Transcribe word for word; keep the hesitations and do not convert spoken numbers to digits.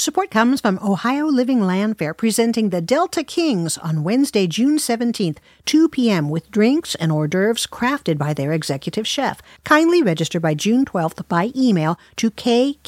Support comes from Ohio Living Land Fair, presenting the Delta Kings on Wednesday, June seventeenth, two p.m. with drinks and hors d'oeuvres crafted by their executive chef. Kindly register by June twelfth by email to k